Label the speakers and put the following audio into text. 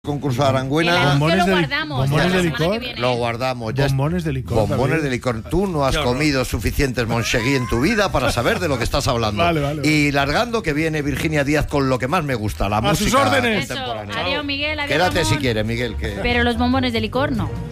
Speaker 1: Concurso de Arangüena.
Speaker 2: Bombones de licor.
Speaker 1: Lo guardamos.
Speaker 2: Bombones de licor.
Speaker 1: Bombones de licor. Tú no has comido suficientes Moncheguí en tu vida para saber de lo que estás hablando.
Speaker 2: Vale.
Speaker 1: Y largando que viene Virginia Díaz con lo que más me gusta, la música
Speaker 2: sus órdenes.
Speaker 1: contemporánea.
Speaker 3: Adiós, Miguel. Adiós,
Speaker 1: Quédate
Speaker 3: Ramón.
Speaker 1: si quieres, Miguel.
Speaker 3: Pero los bombones de licor no.